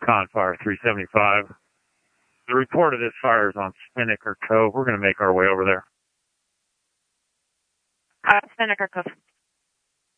Confire 375. The report of this fire is on Spinnaker Cove. We're going to make our way over there. Spinnaker Cove.